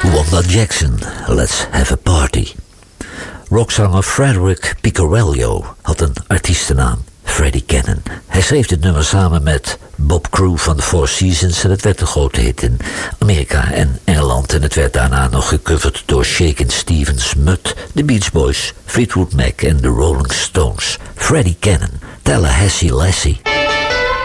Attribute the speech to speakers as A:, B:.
A: Wanda Jackson, Let's Have a Party. Rockzanger Frederick Picarello had een artiestennaam, Freddie Cannon. Hij schreef dit nummer samen met Bob Crew van The Four Seasons en het werd een grote hit in Amerika en Engeland. En het werd daarna nog gecoverd door Shakin' Stevens, Mutt, The Beach Boys, Fleetwood Mac en The Rolling Stones. Freddie Cannon, Tallahassee Lassie.